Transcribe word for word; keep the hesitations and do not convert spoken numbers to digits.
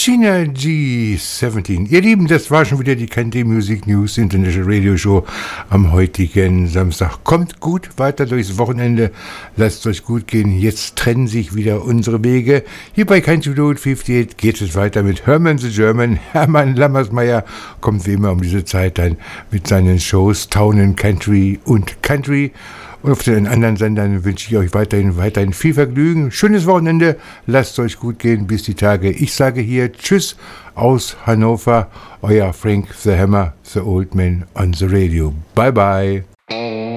China G siebzehn. Ihr Lieben, das war schon wieder die Country Music News International Radio Show am heutigen Samstag. Kommt gut weiter durchs Wochenende. Lasst euch gut gehen. Jetzt trennen sich wieder unsere Wege. Hier bei Country Road achtundfünfzig geht es weiter mit Herman the German. Hermann Lammersmeyer kommt wie immer um diese Zeit dann mit seinen Shows Town and Country und Country. Und auf den anderen Sendern wünsche ich euch weiterhin, weiterhin viel Vergnügen. Schönes Wochenende. Lasst euch gut gehen bis die Tage. Ich sage hier Tschüss aus Hannover. Euer Frank the Hammer, the Old Man on the Radio. Bye bye.